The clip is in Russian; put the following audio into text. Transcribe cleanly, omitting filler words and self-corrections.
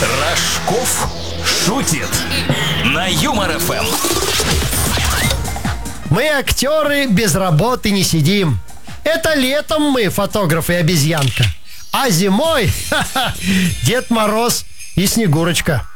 Рожков шутит на Юмор ФМ. Мы, актеры, без работы не сидим. Это летом мы, фотограф и обезьянка. А зимой Дед Мороз и Снегурочка.